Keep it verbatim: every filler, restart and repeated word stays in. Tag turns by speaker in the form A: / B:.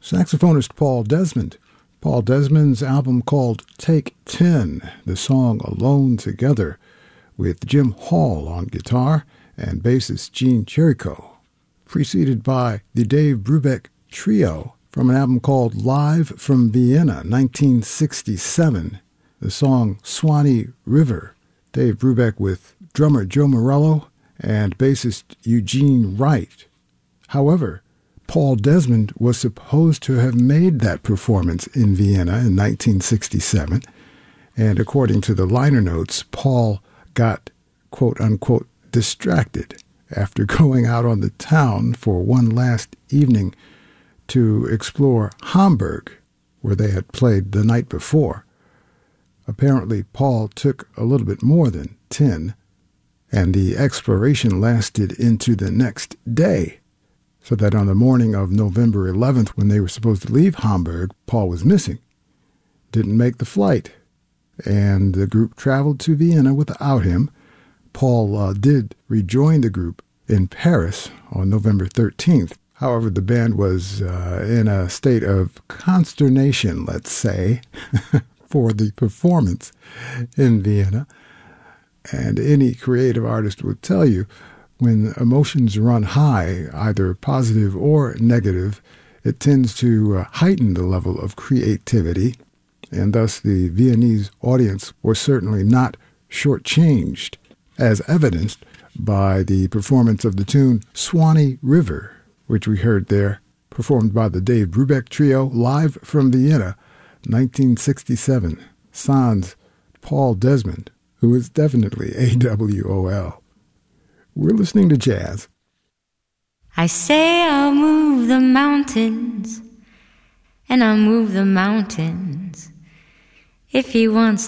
A: Saxophonist Paul Desmond. Paul Desmond's album called Take ten, the song Alone Together, with Jim Hall on guitar and bassist Gene Cherico, preceded by the Dave Brubeck Trio from an album called Live from Vienna, nineteen sixty-seven, the song Swanee River, Dave Brubeck with drummer Joe Morello and bassist Eugene Wright. However, Paul Desmond was supposed to have made that performance in Vienna in nineteen sixty-seven, and according to the liner notes, Paul got, quote-unquote, distracted after going out on the town for one last evening to explore Hamburg, where they had played the night before. Apparently, Paul took a little bit more than ten, and the exploration lasted into the next day, so that on the morning of November eleventh, when they were supposed to leave Hamburg, Paul was missing, didn't make the flight, and the group traveled to Vienna without him. Paul uh, did rejoin the group in Paris on November thirteenth. However, the band was uh, in a state of consternation, let's say, for the performance in Vienna. And any creative artist would tell you, when emotions run high, either positive or negative, it tends to uh, heighten the level of creativity, and thus the Viennese audience was certainly not shortchanged, as evidenced by the performance of the tune Swanee River, which we heard there, performed by the Dave Brubeck Trio, live from Vienna, nineteen sixty-seven, sans Paul Desmond, who is definitely A W O L. We're listening to jazz.
B: I say I'll move the mountains, and I'll move the mountains if he wants